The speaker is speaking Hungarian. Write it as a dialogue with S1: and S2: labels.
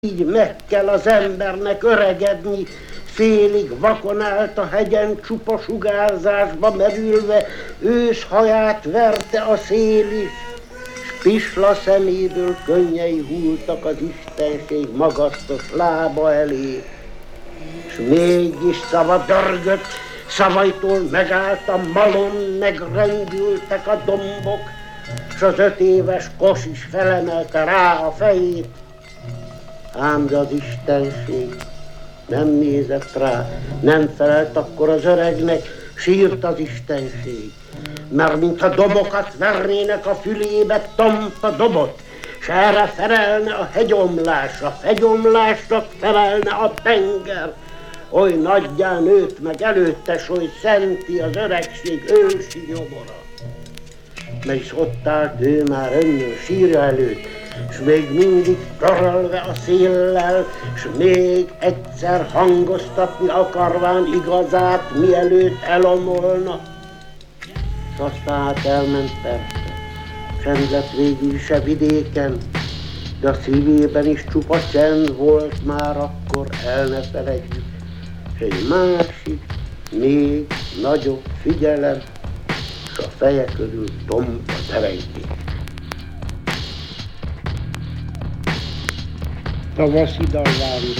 S1: Így meg kell az embernek öregedni, félig vakon állt a hegyen, csupa sugárzásba merülve, ősz haját verte a szél is, s Pisla szeméből könnyei hulltak az istenség magasztos lába elé. S mégis szava dörgött, szavaitól megállt a malom, megrendültek a dombok, s az 5 éves Kos is felemelte rá a fejét. Ám de az istenség nem nézett rá, nem felelt akkor az öregnek, sírt az istenség. Mert mintha dobokat vernének a fülébe, tompa dobot, s erre felelne a hegyomlás, a hegyomlásnak felelne a tenger. Oly nagyján nőtt meg előtte, s oly szenti az öregség ősi nyomora. Mert ott állt ő már önnől sírja előtt, s még mindig törölve a széllel, s még egyszer hangoztatni akarván igazát, mielőtt elomolna. S aztán elment persze, sem lett végül se vidéken, de a szívében is csupa csend volt már akkor, el ne felejtjük, s egy másik, még nagyobb figyelem, s a feje körül tompa derengés. Tavaszi dalvándor.